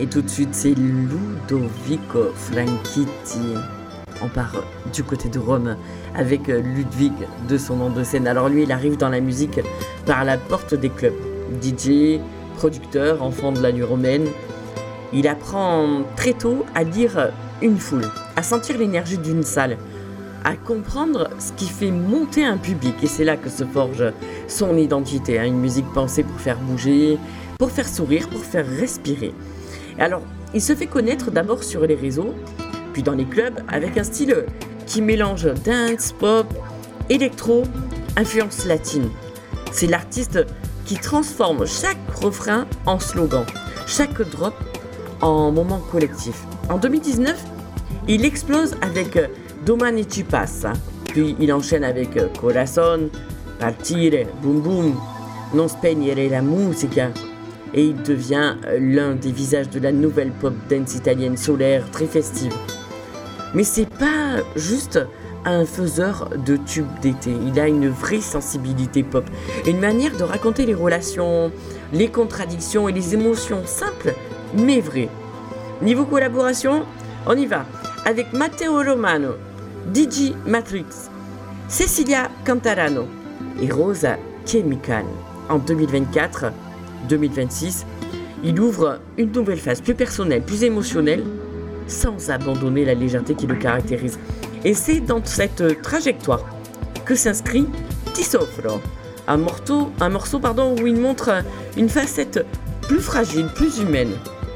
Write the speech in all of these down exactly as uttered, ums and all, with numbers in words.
Et tout de suite, c'est Ludovico Franchitti. On part du côté de Rome avec Ludwig de son nom de scène. Alors lui, il arrive dans la musique par la porte des clubs. D J, producteur, enfant de la nuit romaine. Il apprend très tôt à lire une foule, à sentir l'énergie d'une salle, à comprendre ce qui fait monter un public. Et c'est là que se forge son identité. Une musique pensée pour faire bouger, pour faire sourire, pour faire respirer. Alors, il se fait connaître d'abord sur les réseaux, puis dans les clubs, avec un style qui mélange dance, pop, électro, influence latine. C'est l'artiste qui transforme chaque refrain en slogan, chaque drop en moment collectif. En deux mille dix-neuf, il explose avec Domani ci passa, puis il enchaîne avec Corazon, Partire, Boom Boom, Non spegnere la musica. Et il devient l'un des visages de la nouvelle pop dance italienne solaire, très festive. Mais c'est pas juste un faiseur de tubes d'été, il a une vraie sensibilité pop, une manière de raconter les relations, les contradictions et les émotions simples mais vraies. Niveau collaboration, on y va avec Matteo Romano, D J Matrix, Cecilia Cantarano et Rosa Chemical. En deux mille vingt-quatre deux mille vingt-six, il ouvre une nouvelle phase plus personnelle, plus émotionnelle, sans abandonner la légèreté qui le caractérise. Et c'est dans cette trajectoire que s'inscrit Ti soffro, un morceau, un morceau pardon, où il montre une facette plus fragile, plus humaine.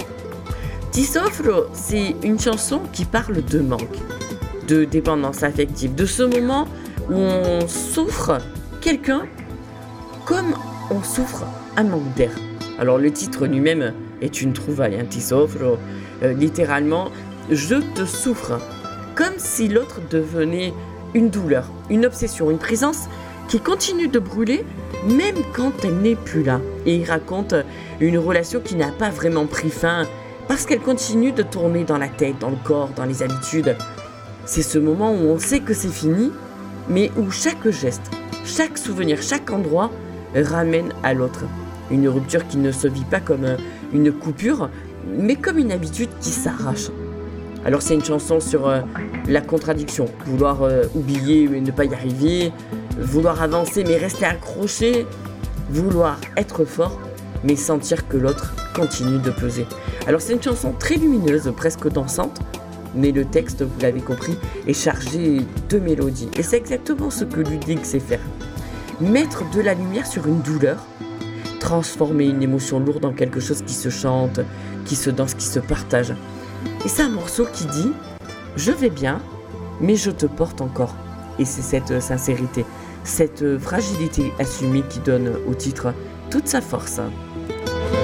Ti soffro, c'est une chanson qui parle de manque, de dépendance affective, de ce moment où on souffre quelqu'un comme on souffre un manque d'air. Alors le titre lui-même est une trouvaille, hein, Ti soffro, euh, littéralement je te souffre, comme si l'autre devenait une douleur, une obsession, une présence qui continue de brûler même quand elle n'est plus là. Et il raconte une relation qui n'a pas vraiment pris fin parce qu'elle continue de tourner dans la tête, dans le corps, dans les habitudes. C'est ce moment où on sait que c'est fini, mais où chaque geste, chaque souvenir, chaque endroit ramène à l'autre. Une rupture qui ne se vit pas comme une coupure, mais comme une habitude qui s'arrache. Alors c'est une chanson sur euh, la contradiction, vouloir euh, oublier mais ne pas y arriver, vouloir avancer mais rester accroché, vouloir être fort mais sentir que l'autre continue de peser. Alors c'est une chanson très lumineuse, presque dansante, mais le texte, vous l'avez compris, est chargé de mélodie. Et c'est exactement ce que Ludwig sait faire. Mettre de la lumière sur une douleur, transformer une émotion lourde en quelque chose qui se chante, qui se danse, qui se partage. Et c'est un morceau qui dit « Je vais bien, mais je te porte encore ». Et c'est cette sincérité, cette fragilité assumée qui donne au titre toute sa force.